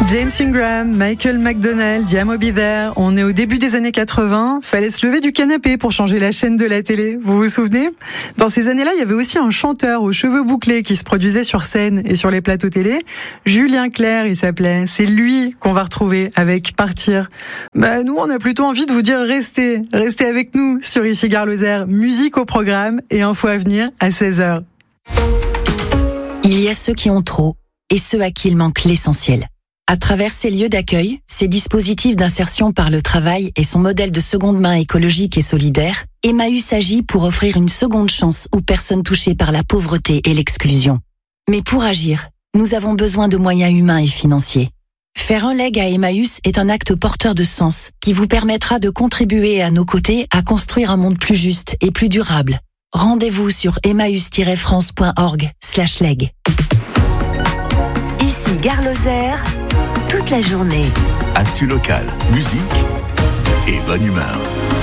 James Ingram, Michael McDonald, Yeah Moby There. On est au début des années 80. Fallait se lever du canapé pour changer la chaîne de la télé. Vous vous souvenez? Dans ces années-là, il y avait aussi un chanteur aux cheveux bouclés qui se produisait sur scène et sur les plateaux télé. Julien Clerc, il s'appelait. C'est lui qu'on va retrouver avec Partir. Nous, on a plutôt envie de vous dire restez avec nous sur Ici Gare Lozère. Musique au programme et info à venir à 16h. Il y a ceux qui ont trop et ceux à qui il manque l'essentiel. À travers ces lieux d'accueil, ces dispositifs d'insertion par le travail et son modèle de seconde main écologique et solidaire, Emmaüs agit pour offrir une seconde chance aux personnes touchées par la pauvreté et l'exclusion. Mais pour agir, nous avons besoin de moyens humains et financiers. Faire un leg à Emmaüs est un acte porteur de sens qui vous permettra de contribuer à nos côtés à construire un monde plus juste et plus durable. Rendez-vous sur emmaüs-france.org/leg. Ici Gare Lozère, toute la journée. Actu local, musique et bonne humeur.